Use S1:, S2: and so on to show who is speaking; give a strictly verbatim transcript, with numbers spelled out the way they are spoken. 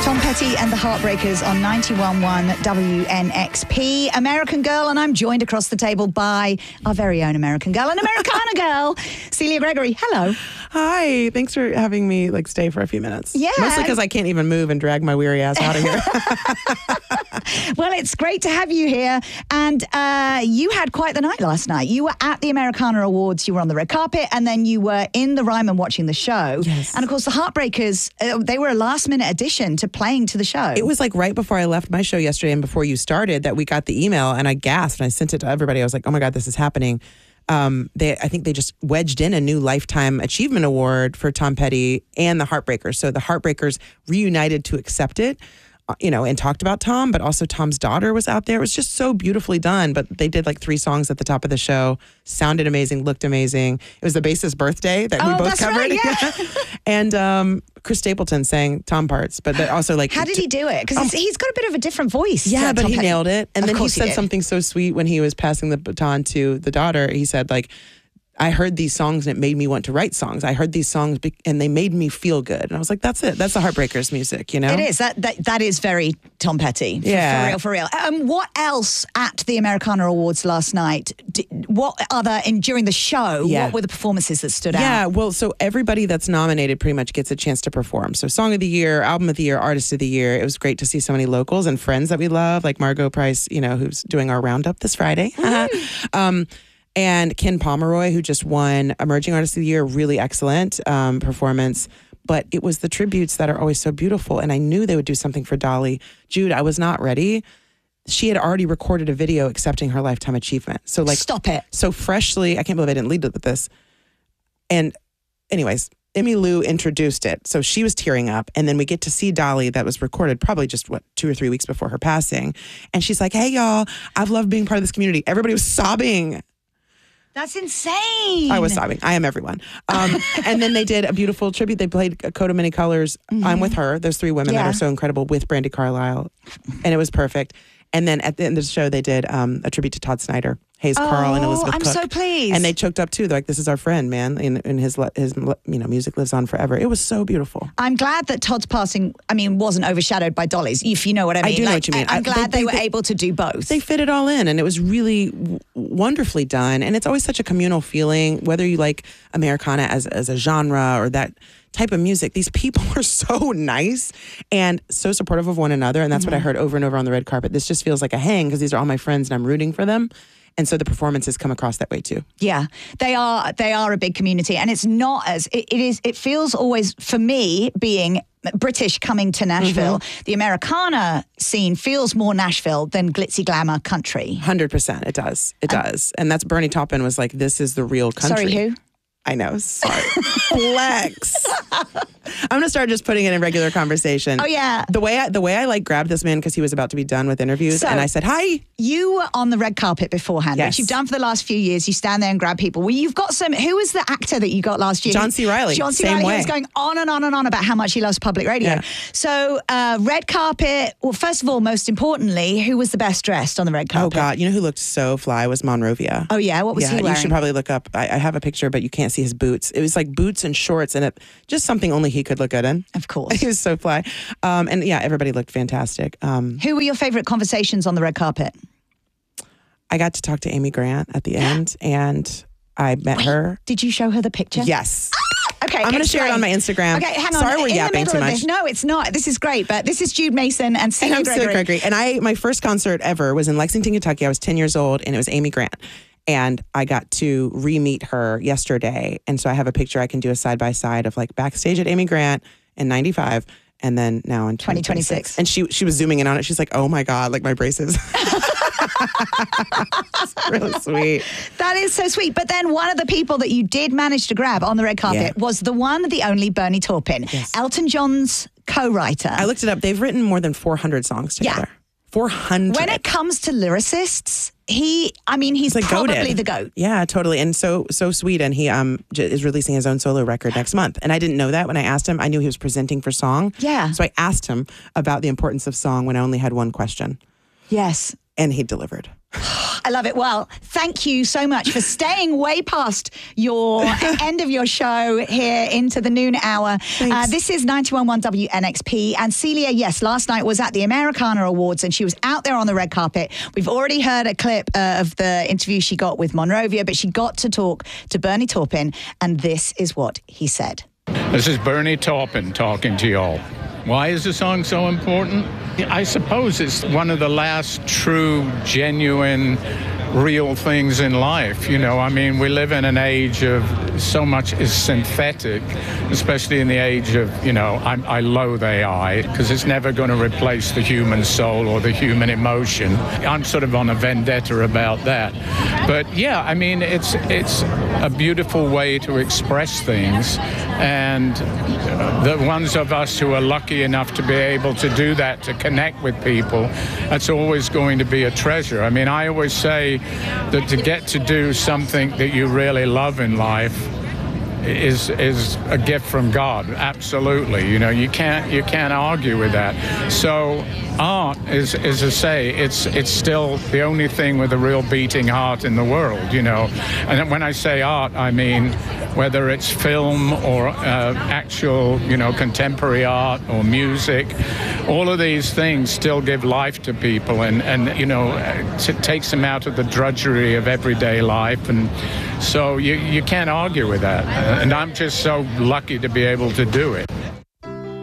S1: Tom Petty and the Heartbreakers on ninety-one point one W N X P. American Girl, and I'm joined across the table by our very own American Girl, an Americana girl, Celia Gregory. Hello.
S2: Hi. Thanks for having me like stay for a few minutes.
S1: Yeah.
S2: Mostly because I can't even move and drag my weary ass out of here.
S1: Well, it's great to have you here. And uh, you had quite the night last night. You were at the Americana Awards. You were on the red carpet, and then you were in the Ryman watching the show.
S2: Yes.
S1: And of course, the Heartbreakers, uh, they were a last minute addition to playing to the show.
S2: It was like right before I left my show yesterday and before you started that we got the email, and I gasped and I sent it to everybody. I was like, oh my God, this is happening. Um, they, I think they just wedged in a new Lifetime Achievement Award for Tom Petty and the Heartbreakers. So the Heartbreakers reunited to accept it, you know, and talked about Tom, but also Tom's daughter was out there. It was just so beautifully done. But they did like three songs at the top of the show, sounded amazing, looked amazing. It was the bassist's birthday that
S1: oh,
S2: we both
S1: that's
S2: covered.
S1: Right, yeah.
S2: And um, Chris Stapleton sang Tom parts, but also like...
S1: How did he do it? Because
S2: um,
S1: he's got a bit of a different voice.
S2: Yeah, but
S1: Tom
S2: he
S1: Petty.
S2: nailed it. And
S1: Of
S2: then he
S1: course he
S2: said
S1: did.
S2: something so sweet when he was passing the baton to the daughter. He said like, I heard these songs and it made me want to write songs. I heard these songs be- and they made me feel good. And I was like, that's it. That's the Heartbreakers music, you know?
S1: It is. That that, that is very Tom Petty. For,
S2: Yeah.
S1: for real, for real. Um, what else at the Americana Awards last night? Did, what other, in during the show,
S2: Yeah.
S1: what were the performances that stood
S2: Yeah,
S1: out?
S2: well, so everybody that's nominated pretty much gets a chance to perform. So Song of the Year, Album of the Year, Artist of the Year. It was great to see so many locals and friends that we love, like Margot Price, you know, who's doing our roundup this Friday. um, and Ken Pomeroy, who just won Emerging Artist of the Year, really excellent um, performance. But it was the tributes that are always so beautiful. And I knew they would do something for Dolly. Jude, I was not ready. She had already recorded a video accepting her Lifetime Achievement. So like,
S1: Stop it.
S2: So freshly, I can't believe I didn't lead with this. And anyways, Emmylou introduced it. So she was tearing up. And then we get to see Dolly that was recorded probably just, what, two or three weeks before her passing. And she's like, hey, y'all, I've loved being part of this community. Everybody was sobbing.
S1: That's insane.
S2: I was sobbing. I am everyone. Um, and then they did a beautiful tribute. They played a Coat of Many Colors. Mm-hmm. I'm with her. There's three women
S1: Yeah.
S2: that are so incredible with Brandi Carlile. And it was perfect. And then at the end of the show, they did um, a tribute to Todd Snyder, Hayes Carl, and Elizabeth
S1: I'm
S2: Cook.
S1: so pleased.
S2: And they choked up too. They're like, this is our friend, man. And, and his, his you know, music lives on forever. It was so beautiful.
S1: I'm glad that Todd's passing, I mean, wasn't overshadowed by Dolly's, if you know what I mean.
S2: I do know
S1: Like,
S2: what you mean.
S1: I'm
S2: I-
S1: glad
S2: they-
S1: they, were
S2: they-
S1: able to do both.
S2: They fit it all in, and it was really w- wonderfully done. And it's always such a communal feeling, whether you like Americana as, as a genre or that type of music. These people are so nice and so supportive of one another. And that's
S1: Mm-hmm.
S2: what I heard over and over on the red carpet. This just feels like a hang because these are all my friends and I'm rooting for them. And so the performances come across that way too.
S1: Yeah, they are. They are a big community, and it's not as it, it is. It feels always for me being British coming to Nashville.
S2: Mm-hmm.
S1: The Americana scene feels more Nashville than glitzy glamour country.
S2: one hundred percent. It does. It
S1: Um,
S2: does. And that's Bernie Taupin was like, this is the real country.
S1: Sorry, who?
S2: I know. Sorry. Flex. I'm going to start just putting it in regular conversation.
S1: Oh, yeah.
S2: The way I, the way I like grabbed this man because he was about to be done with interviews
S1: So-
S2: and I said, hi.
S1: You were on the red carpet beforehand,
S2: Yes.
S1: which you've done for the last few years. You stand there and grab people. Well, you've got some. Who was the actor that you got last year?
S2: John C. Reilly.
S1: John C.
S2: Same
S1: Reilly.
S2: way.
S1: He was going on and on and on about how much he loves public radio.
S2: Yeah.
S1: So, uh, red carpet. Well, first of all, most importantly, who was the best dressed on the red
S2: Oh,
S1: carpet?
S2: God. You know who looked so fly was Monrovia.
S1: Oh, yeah. What was
S2: yeah,
S1: he wearing?
S2: you should probably look up. I, I have a picture, but you can't see his boots. It was like boots and shorts and it, just something only he could look good in.
S1: Of course.
S2: He was so fly. Um, and yeah, everybody looked fantastic. Um,
S1: Who were your favorite conversations on the red carpet?
S2: I got to talk to Amy Grant at the end and I met her.
S1: Did you show her the picture?
S2: Yes.
S1: Okay,
S2: I'm going to share it on my Instagram.
S1: Okay, hang on.
S2: Sorry we're
S1: In the
S2: yapping
S1: middle
S2: too
S1: of
S2: much.
S1: This, no, it's not. This is great, but this is Jude Mason and
S2: And
S1: Celia
S2: I'm
S1: Gregory.
S2: Celia Gregory. And I, my first concert ever was in Lexington, Kentucky. I was ten years old, and it was Amy Grant. And I got to re-meet her yesterday. And so I have a picture I can do a side-by-side of like backstage at Amy Grant in ninety-five and then now in twenty twenty-six. And she she was zooming in on it. She's like, oh my God, like my braces. It's really sweet.
S1: That is so sweet. But then one of the people that you did manage to grab on the red carpet
S2: Yeah.
S1: was the one, the only Bernie Taupin,
S2: Yes.
S1: Elton John's co-writer.
S2: I looked it up. They've written more than four hundred songs
S1: Yeah.
S2: together. four hundred.
S1: When it comes to lyricists, he, I mean, he's
S2: It's like
S1: probably
S2: goated.
S1: the GOAT.
S2: Yeah, totally. And so so sweet. And he um j- is releasing his own solo record next month. And I didn't know that when I asked him. I knew he was presenting for Song.
S1: Yeah.
S2: So I asked him about the importance of song when I only had one question.
S1: Yes.
S2: And he delivered.
S1: I love it. Well, thank you so much for staying way past your end of your show here into the noon hour. Uh, this is ninety-one point one W N X P. And Celia, yes, last night was at the Americana Awards and she was out there on the red carpet. We've already heard a clip uh, of the interview she got with Monrovia, but she got to talk to Bernie Taupin, and this is what he said.
S3: This is Bernie Taupin talking to y'all. Why is the song so important? I suppose it's one of the last true, genuine, real things in life. You know, I mean, we live in an age of so much is synthetic, especially in the age of, you know, I, I loathe A I because it's never going to replace the human soul or the human emotion. I'm sort of on a vendetta about that. But yeah, I mean, it's it's a beautiful way to express things. And the ones of us who are lucky enough to be able to do that, to connect with people, that's always going to be a treasure. I mean, I always say that to get to do something that you really love in life is is a gift from God. Absolutely. You know, you can't you can't argue with that. So art is, as I say, it's it's still the only thing with a real beating heart in the world, you know. And when I say art, I mean whether it's film or uh, actual, you know, contemporary art or music, all of these things still give life to people and, and you know, it takes them out of the drudgery of everyday life. And so you, you can't argue with that. And I'm just so lucky to be able to do it.